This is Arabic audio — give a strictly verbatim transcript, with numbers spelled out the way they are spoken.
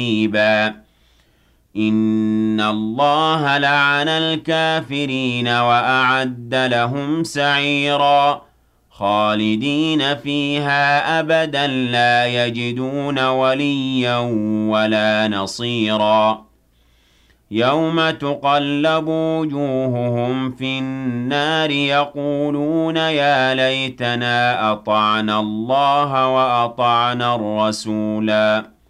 تَأْدِيبًا إِنَّ اللَّهَ لَعَنَ الْكَافِرِينَ وَأَعَدَّ لَهُمْ سَعِيرًا خَالِدِينَ فِيهَا أَبَدًا لَّا يَجِدُونَ وَلِيًّا وَلَا نَصِيرًا يَوْمَ تُقَلَّبُ وُجُوهُهُمْ فِي النَّارِ يَقُولُونَ يَا لَيْتَنَا أَطَعْنَا اللَّهَ وَأَطَعْنَا الرَّسُولَا